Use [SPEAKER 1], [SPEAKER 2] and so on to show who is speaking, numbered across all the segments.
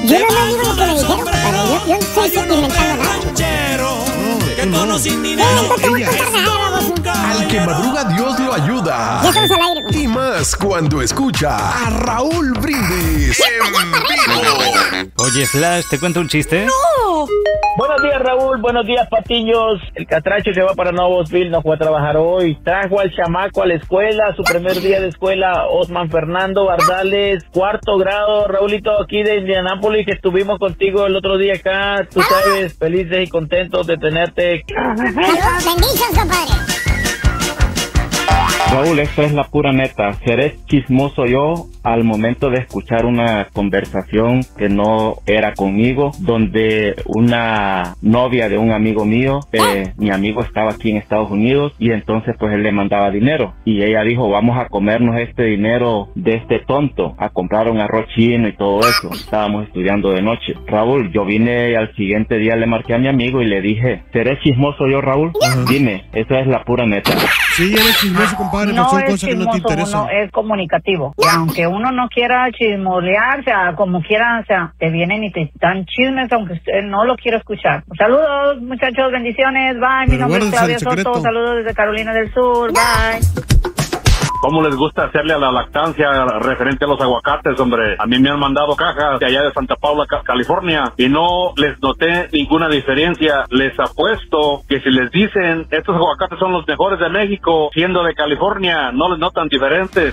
[SPEAKER 1] Yo no digo lo que me dijeron, compadre. Yo no estoy inventando nada.
[SPEAKER 2] Al que madruga Dios lo ayuda.
[SPEAKER 1] Ya estamos al aire, compadre.
[SPEAKER 2] Y más cuando escucha a Raúl Brindis en vivo.
[SPEAKER 3] Oye, Flash, ¿te cuento un chiste?
[SPEAKER 1] ¡No!
[SPEAKER 4] Buenos días, Raúl. Buenos días, Patiños. El catracho que va para Novosville no fue a trabajar hoy. Trajo al chamaco a la escuela, su primer día de escuela, Osman Fernando Bardales, 4º grado. Raúlito, aquí de Indianápolis, que estuvimos contigo el otro día acá. Tú sabes, felices y contentos de tenerte.
[SPEAKER 1] Bendiciones, compadre.
[SPEAKER 5] Raúl, esto es la pura neta. Seré chismoso yo al momento de escuchar una conversación que no era conmigo, donde una novia de un amigo mío, mi amigo estaba aquí en Estados Unidos y entonces pues él le mandaba dinero y ella dijo, vamos a comernos este dinero de este tonto, a comprar un arroz chino y todo eso. Estábamos estudiando de noche. Raúl, yo vine al siguiente día, le marqué a mi amigo y le dije, ¿seré chismoso yo, Raúl? Dime, eso es la pura neta.
[SPEAKER 6] Sí, eres chismoso, compadre,
[SPEAKER 7] no
[SPEAKER 6] son
[SPEAKER 7] es
[SPEAKER 6] cosas que no te interesan.
[SPEAKER 7] Uno es comunicativo. Y aunque uno no quiera chismolear, o sea, como quiera, o sea, te vienen y te dan chismes aunque usted no lo quiera escuchar. Saludos, muchachos, bendiciones, bye. Mi nombre es Claudia Soto, saludos desde Carolina del Sur, bye.
[SPEAKER 8] ¿Cómo les gusta hacerle a la lactancia referente a los aguacates, hombre? A mí me han mandado cajas de allá de Santa Paula, California, y no les noté ninguna diferencia. Les apuesto que si les dicen, estos aguacates son los mejores de México, siendo de California, no les notan diferentes.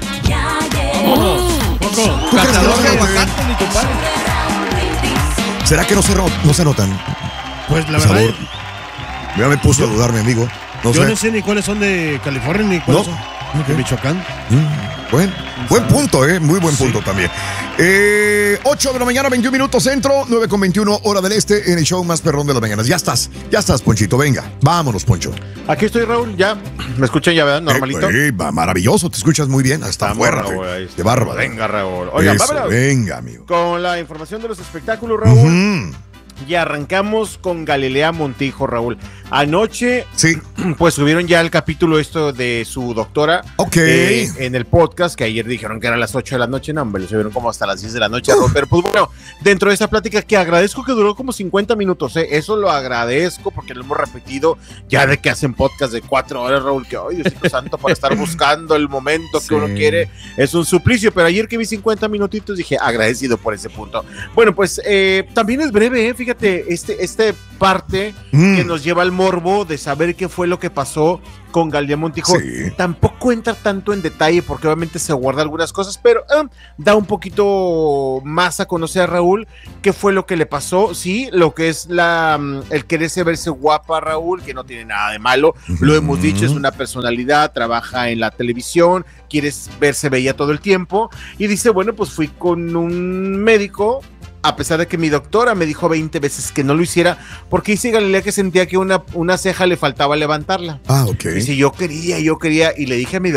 [SPEAKER 9] ¿Será que no se notan?
[SPEAKER 6] Pues la verdad...
[SPEAKER 9] Ya me puso a dudar, mi amigo.
[SPEAKER 6] Yo no sé ni cuáles son de California ni cuáles son de Michoacán.
[SPEAKER 9] Buen punto, muy buen punto también. 8 de la mañana, 21 minutos centro, 9:21 hora del este, en el show más perrón de las mañanas. Ya estás, Ponchito, venga, vámonos, Poncho.
[SPEAKER 10] Aquí estoy, Raúl, ya, me escuchan ya, ¿verdad? Normalito.
[SPEAKER 9] Va maravilloso, te escuchas muy bien, hasta fuerte, de bárbaro.
[SPEAKER 10] Venga, Raúl. Oigan, vámonos.
[SPEAKER 9] Venga, amigo.
[SPEAKER 10] Con la información de los espectáculos, Raúl. Y arrancamos con Galilea Montijo, Raúl. Anoche, pues subieron ya el capítulo esto de su doctora en el podcast, que ayer dijeron que era a las 8 de la noche, no, hombre, lo subieron como hasta las 10 de la noche, Raúl. Pero pues bueno, dentro de esa plática que agradezco que duró como 50 minutos, eso lo agradezco porque lo hemos repetido ya de que hacen podcast de 4 horas, Raúl, que ay, Diosito santo, para estar buscando el momento que uno quiere, es un suplicio, pero ayer que vi 50 minutitos dije agradecido por ese punto. Bueno, pues también es breve, fíjate, este parte que nos lleva al morbo de saber qué fue lo que pasó con Galilea Montijo. Tampoco entra tanto en detalle porque obviamente se guarda algunas cosas, pero da un poquito más a conocer a Raúl qué fue lo que le pasó. Sí, lo que es el quererse verse guapa, Raúl, que no tiene nada de malo, lo hemos dicho, es una personalidad, trabaja en la televisión, quiere verse bella todo el tiempo y dice, bueno, pues fui con un médico, a pesar de que mi doctora me dijo 20 veces que no lo hiciera, porque dice Galilea que sentía que una ceja le faltaba levantarla.
[SPEAKER 9] Ah, ok.
[SPEAKER 10] Dice, yo quería, y le dije a mi